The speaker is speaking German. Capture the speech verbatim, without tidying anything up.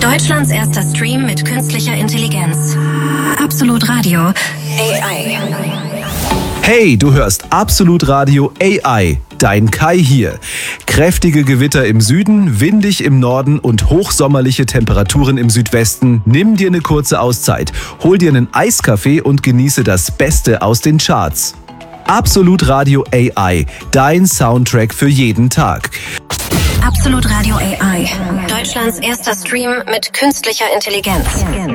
Deutschlands erster Stream mit künstlicher Intelligenz. Absolut Radio A I. Hey, du hörst Absolut Radio A I. Dein Kai hier. Kräftige Gewitter im Süden, windig im Norden und hochsommerliche Temperaturen im Südwesten. Nimm dir eine kurze Auszeit, hol dir einen Eiskaffee und genieße das Beste aus den Charts. Absolut Radio A I, dein Soundtrack für jeden Tag. Absolut Radio A I. Deutschlands erster Stream mit künstlicher Intelligenz.